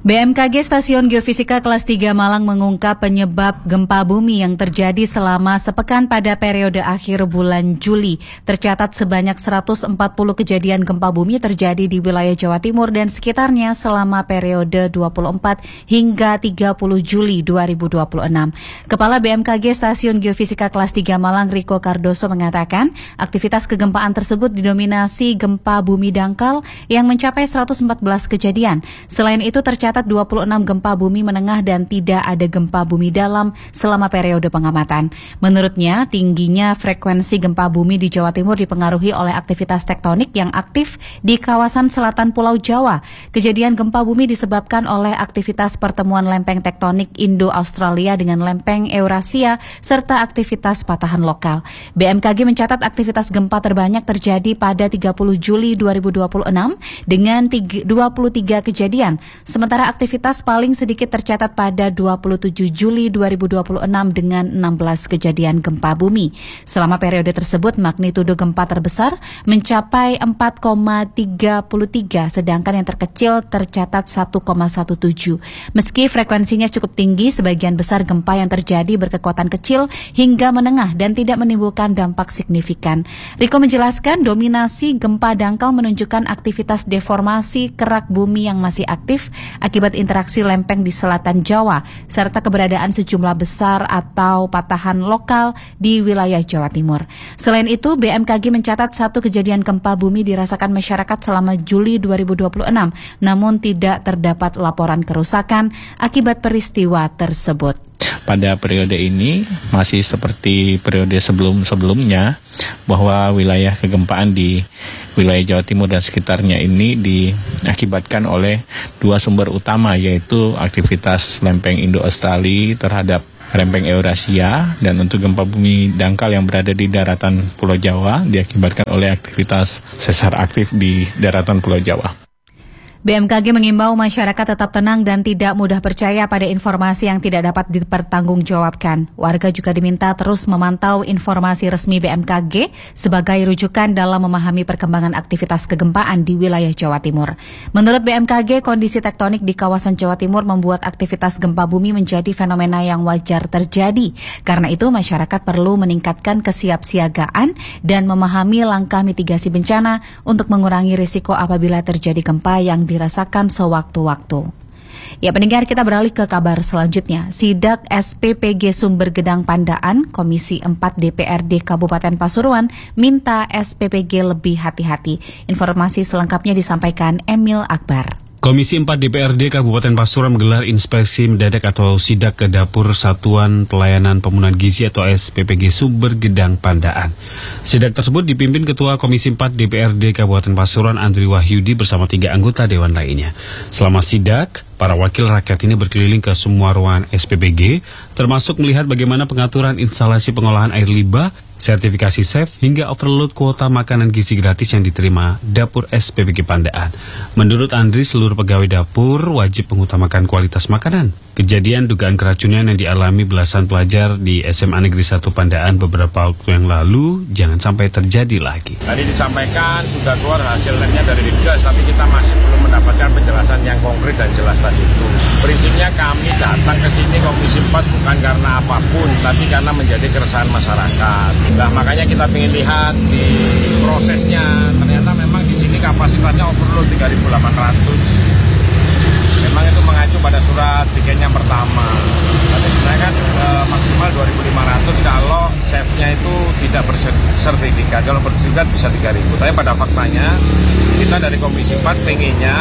BMKG Stasiun Geofisika Kelas 3 Malang mengungkap penyebab gempa bumi yang terjadi selama sepekan pada periode akhir bulan Juli. Tercatat sebanyak 140 kejadian gempa bumi terjadi di wilayah Jawa Timur dan sekitarnya selama periode 24 hingga 30 Juli 2026. Kepala BMKG Stasiun Geofisika Kelas 3 Malang Riko Cardoso mengatakan aktivitas kegempaan tersebut didominasi gempa bumi dangkal yang mencapai 114 kejadian. Selain itu tercatat 26 gempa bumi menengah dan tidak ada gempa bumi dalam selama periode pengamatan. Menurutnya, tingginya frekuensi gempa bumi di Jawa Timur dipengaruhi oleh aktivitas tektonik yang aktif di kawasan selatan Pulau Jawa. Kejadian gempa bumi disebabkan oleh aktivitas pertemuan lempeng tektonik Indo-Australia dengan lempeng Eurasia serta aktivitas patahan lokal. BMKG mencatat aktivitas gempa terbanyak terjadi pada 30 Juli 2026 dengan 23 kejadian. Sementara aktivitas paling sedikit tercatat pada 27 Juli 2026 dengan 16 kejadian gempa bumi. Selama periode tersebut, magnitudo gempa terbesar mencapai 4,33, sedangkan yang terkecil tercatat 1,17. Meski frekuensinya cukup tinggi, sebagian besar gempa yang terjadi berkekuatan kecil hingga menengah dan tidak menimbulkan dampak signifikan. Riko menjelaskan dominasi gempa dangkal menunjukkan aktivitas deformasi kerak bumi yang masih aktif akibat interaksi lempeng di selatan Jawa, serta keberadaan sejumlah besar atau patahan lokal di wilayah Jawa Timur. Selain itu, BMKG mencatat satu kejadian gempa bumi dirasakan masyarakat selama Juli 2026, namun tidak terdapat laporan kerusakan akibat peristiwa tersebut. Pada periode ini masih seperti periode sebelum-sebelumnya, bahwa wilayah kegempaan di wilayah Jawa Timur dan sekitarnya ini diakibatkan oleh dua sumber utama, yaitu aktivitas lempeng Indo-Australia terhadap lempeng Eurasia, dan untuk gempa bumi dangkal yang berada di daratan Pulau Jawa diakibatkan oleh aktivitas sesar aktif di daratan Pulau Jawa. BMKG mengimbau masyarakat tetap tenang dan tidak mudah percaya pada informasi yang tidak dapat dipertanggungjawabkan. Warga juga diminta terus memantau informasi resmi BMKG sebagai rujukan dalam memahami perkembangan aktivitas kegempaan di wilayah Jawa Timur. Menurut BMKG, kondisi tektonik di kawasan Jawa Timur membuat aktivitas gempa bumi menjadi fenomena yang wajar terjadi. Karena itu, masyarakat perlu meningkatkan kesiapsiagaan dan memahami langkah mitigasi bencana untuk mengurangi risiko apabila terjadi gempa yang dirasakan sewaktu-waktu. Ya, pendengar, kita beralih ke kabar selanjutnya. Sidak SPPG Sumber Gedang Pandaan, Komisi 4 DPRD Kabupaten Pasuruan minta SPPG lebih hati-hati. Informasi selengkapnya disampaikan Emil Akbar. Komisi 4 DPRD Kabupaten Pasuruan menggelar inspeksi mendadak atau sidak ke dapur Satuan Pelayanan Pemenuhan Gizi atau SPPG Sumber Gedang Pandaan. Sidak tersebut dipimpin Ketua Komisi 4 DPRD Kabupaten Pasuruan Andri Wahyudi bersama 3 anggota dewan lainnya. Selama sidak, para wakil rakyat ini berkeliling ke semua ruangan SPPG, termasuk melihat bagaimana pengaturan instalasi pengolahan air limbah, sertifikasi SAFE, hingga overload kuota makanan gizi gratis yang diterima dapur SPPG Pandaan. Menurut Andri, seluruh pegawai dapur wajib mengutamakan kualitas makanan. Kejadian dugaan keracunan yang dialami belasan pelajar di SMA Negeri 1 Pandaan beberapa waktu yang lalu jangan sampai terjadi lagi. Tadi disampaikan sudah keluar hasil labnya dari Dinkes, tapi kita masih belum mendapatkan penjelasan yang konkret dan jelas tadi itu. Prinsipnya kami datang ke sini Komisi 4 bukan karena apapun, tapi karena menjadi keresahan masyarakat. Nah, makanya kita ingin lihat di prosesnya. Ternyata memang di sini kapasitasnya overload 3.800. Memang itu mengacu pada surat bikin yang pertama. Tapi sebenarnya kan maksimal 2.500 kalau SAFE-nya itu tidak bersertifikat. Kalau bersertifikat bisa 3.000. Tapi pada faktanya kita dari Komisi 4 pengennya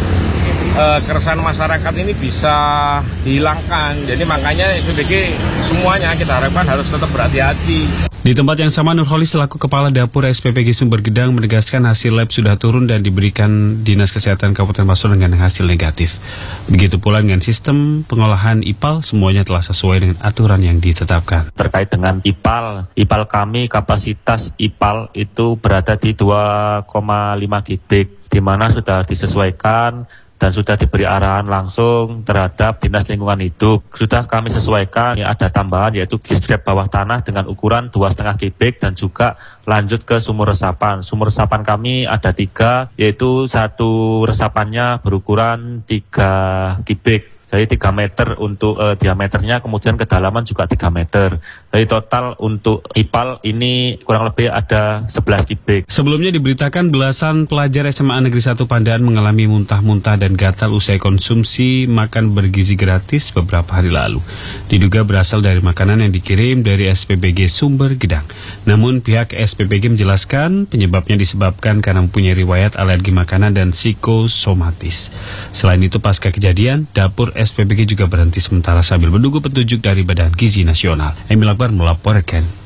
keresahan masyarakat ini bisa dihilangkan. Jadi makanya SPPG semuanya kita harapkan harus tetap berhati-hati. Di tempat yang sama, Nurholis selaku Kepala Dapur SPPG Sumber Gedang menegaskan hasil lab sudah turun dan diberikan Dinas Kesehatan Kabupaten Pasuruan dengan hasil negatif. Begitu pula dengan sistem pengolahan IPAL, semuanya telah sesuai dengan aturan yang ditetapkan. Terkait dengan IPAL kami kapasitas IPAL itu berada di 2,5 kubik, di mana sudah disesuaikan dan sudah diberi arahan langsung terhadap Dinas Lingkungan Hidup. Sudah kami sesuaikan, ada tambahan yaitu gistrap bawah tanah dengan ukuran 2,5 kubik dan juga lanjut ke sumur resapan. Sumur resapan kami ada 3, yaitu satu resapannya berukuran 3 kubik. Jadi 3 meter untuk diameternya, kemudian kedalaman juga 3 meter. Jadi total untuk IPAL ini kurang lebih ada 11 kubik. Sebelumnya diberitakan belasan pelajar SMA Negeri 1 Pandaan mengalami muntah-muntah dan gatal usai konsumsi makan bergizi gratis beberapa hari lalu. Diduga berasal dari makanan yang dikirim dari SPBG Sumber Gedang. Namun pihak SPBG menjelaskan penyebabnya disebabkan karena mempunyai riwayat alergi makanan dan psikosomatis. Selain itu pasca kejadian, dapur SPBG juga berhenti sementara sambil menunggu petunjuk dari Badan Gizi Nasional. Emil Akbar melaporkan.